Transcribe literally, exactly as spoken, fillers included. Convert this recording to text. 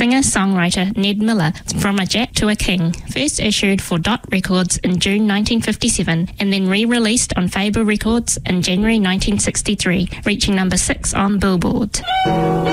singer-songwriter Ned Miller, From a Jack to a King, first issued for Dot Records in June nineteen fifty-seven and then re-released on Faber Records in January nineteen sixty-three, reaching number six on Billboard.